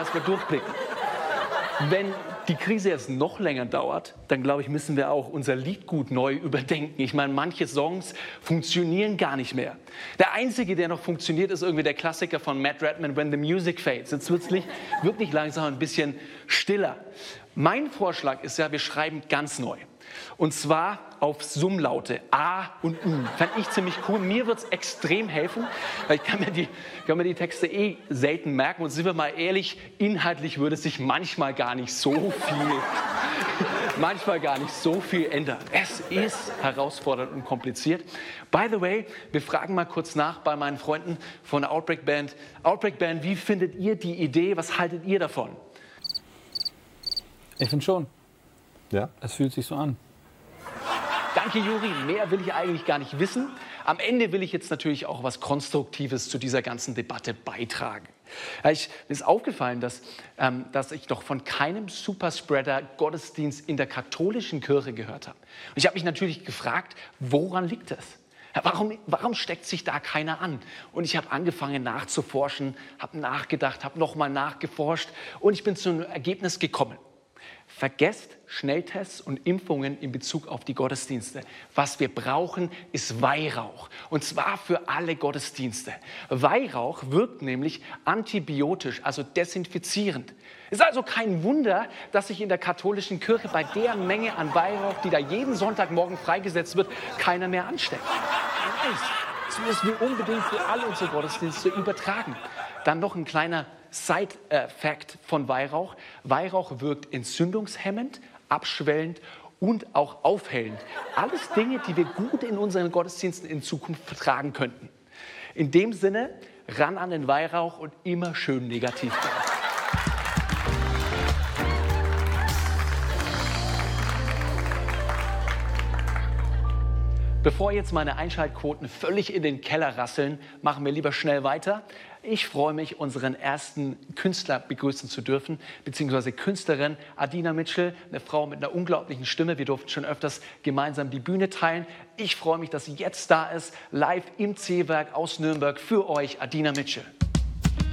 dass wir durchblicken. Wenn die Krise jetzt noch länger dauert, dann glaube ich, müssen wir auch unser Liedgut neu überdenken. Ich meine, manche Songs funktionieren gar nicht mehr. Der einzige, der noch funktioniert, ist irgendwie der Klassiker von Matt Redman, When the Music Fades. Jetzt wird es wirklich langsam ein bisschen stiller. Mein Vorschlag ist ja, wir schreiben ganz neu. Und zwar auf Summlaute A und U. Fand ich ziemlich cool. Mir wird es extrem helfen, weil ich kann mir die Texte selten merken. Und sind wir mal ehrlich, inhaltlich würde sich manchmal gar nicht so viel ändern. Es ist herausfordernd und kompliziert. By the way, wir fragen mal kurz nach bei meinen Freunden von der Outbreak Band. Outbreak Band, wie findet ihr die Idee? Was haltet ihr davon? Ich finde schon. Ja? Es fühlt sich so an. Danke, Juri. Mehr will ich eigentlich gar nicht wissen. Am Ende will ich jetzt natürlich auch was Konstruktives zu dieser ganzen Debatte beitragen. Mir ist aufgefallen, dass ich doch von keinem Superspreader-Gottesdienst in der katholischen Kirche gehört habe. Und ich habe mich natürlich gefragt, woran liegt das? Warum steckt sich da keiner an? Und ich habe angefangen nachzuforschen, habe nachgedacht, habe nochmal nachgeforscht und ich bin zu einem Ergebnis gekommen. Vergesst Schnelltests und Impfungen in Bezug auf die Gottesdienste. Was wir brauchen, ist Weihrauch. Und zwar für alle Gottesdienste. Weihrauch wirkt nämlich antibiotisch, also desinfizierend. Es ist also kein Wunder, dass sich in der katholischen Kirche bei der Menge an Weihrauch, die da jeden Sonntagmorgen freigesetzt wird, keiner mehr ansteckt. Das müssen wir unbedingt für alle unsere Gottesdienste übertragen. Dann noch ein kleiner Side-Fact von Weihrauch. Weihrauch wirkt entzündungshemmend, abschwellend und auch aufhellend. Alles Dinge, die wir gut in unseren Gottesdiensten in Zukunft vertragen könnten. In dem Sinne, ran an den Weihrauch und immer schön negativ bleiben. Bevor jetzt meine Einschaltquoten völlig in den Keller rasseln, machen wir lieber schnell weiter. Ich freue mich, unseren ersten Künstler begrüßen zu dürfen, beziehungsweise Künstlerin Adina Mitchell, eine Frau mit einer unglaublichen Stimme. Wir durften schon öfters gemeinsam die Bühne teilen. Ich freue mich, dass sie jetzt da ist, live im C-Werk aus Nürnberg für euch, Adina Mitchell.